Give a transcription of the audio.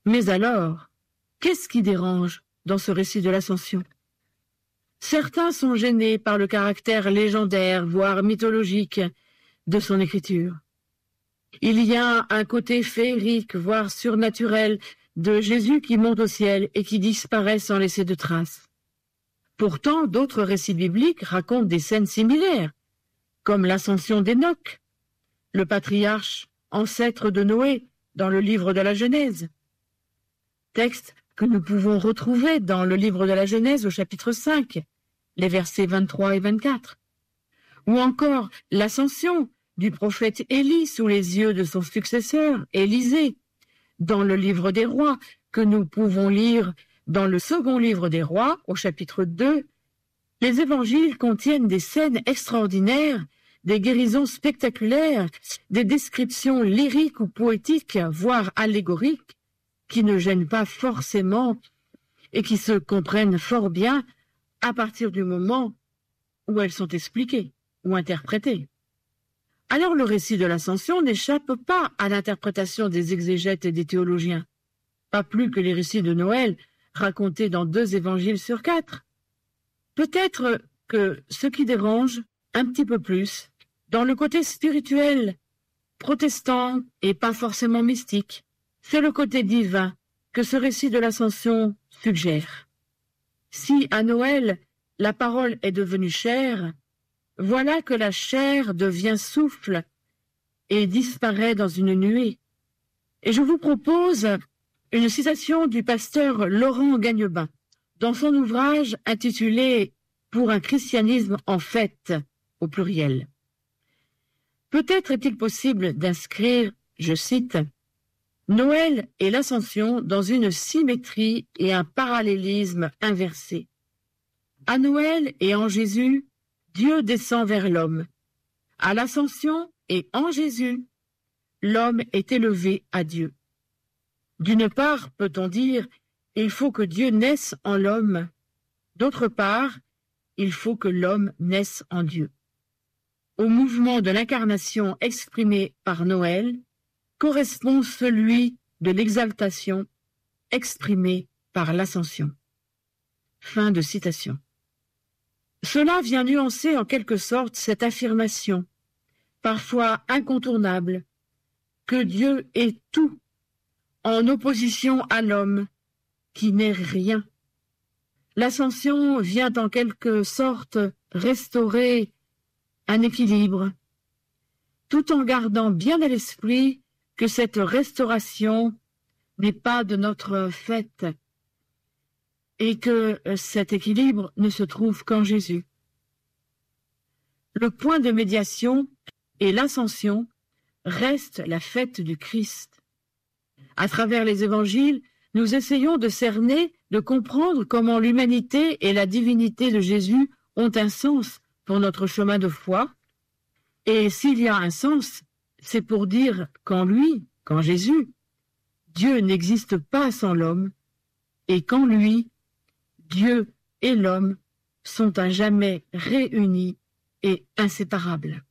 Mais alors, qu'est-ce qui dérange dans ce récit de l'Ascension? Certains sont gênés par le caractère légendaire, voire mythologique, de son écriture. Il y a un côté féerique, voire surnaturel, de Jésus qui monte au ciel et qui disparaît sans laisser de traces. Pourtant, d'autres récits bibliques racontent des scènes similaires, comme l'ascension d'Enoch, le patriarche ancêtre de Noé dans le livre de la Genèse. Texte que nous pouvons retrouver dans le livre de la Genèse au chapitre 5, les versets 23 et 24. Ou encore l'ascension du prophète Élie sous les yeux de son successeur, Élisée, dans le livre des rois, que nous pouvons lire dans le second livre des rois, au chapitre 2. Les évangiles contiennent des scènes extraordinaires, des guérisons spectaculaires, des descriptions lyriques ou poétiques, voire allégoriques, qui ne gênent pas forcément et qui se comprennent fort bien à partir du moment où elles sont expliquées ou interprétées. Alors le récit de l'Ascension n'échappe pas à l'interprétation des exégètes et des théologiens, pas plus que les récits de Noël racontés dans 2 évangiles sur 4. Peut-être que ce qui dérange un petit peu plus, dans le côté spirituel, protestant et pas forcément mystique, c'est le côté divin que ce récit de l'Ascension suggère. Si à Noël, la parole est devenue chair, voilà que la chair devient souffle et disparaît dans une nuée. Et je vous propose une citation du pasteur Laurent Gagnebain, dans son ouvrage intitulé « Pour un christianisme en fête » au pluriel. Peut-être est-il possible d'inscrire, je cite, « Noël et l'Ascension dans une symétrie et un parallélisme inversé. À Noël et en Jésus, Dieu descend vers l'homme. À l'Ascension et en Jésus, l'homme est élevé à Dieu. D'une part, peut-on dire, il faut que Dieu naisse en l'homme. D'autre part, il faut que l'homme naisse en Dieu. Au mouvement de l'incarnation exprimé par Noël correspond celui de l'exaltation exprimé par l'Ascension. » Fin de citation. Cela vient nuancer en quelque sorte cette affirmation, parfois incontournable, que Dieu est tout, en opposition à l'homme, qui n'est rien. L'Ascension vient en quelque sorte restaurer un équilibre, tout en gardant bien à l'esprit que cette restauration n'est pas de notre fait et que cet équilibre ne se trouve qu'en Jésus. Le point de médiation et l'ascension restent la fête du Christ. À travers les évangiles, nous essayons de cerner, de comprendre comment l'humanité et la divinité de Jésus ont un sens pour notre chemin de foi. Et s'il y a un sens, c'est pour dire qu'en lui, qu'en Jésus, Dieu n'existe pas sans l'homme, et qu'en lui, Dieu et l'homme sont à jamais réunis et inséparables.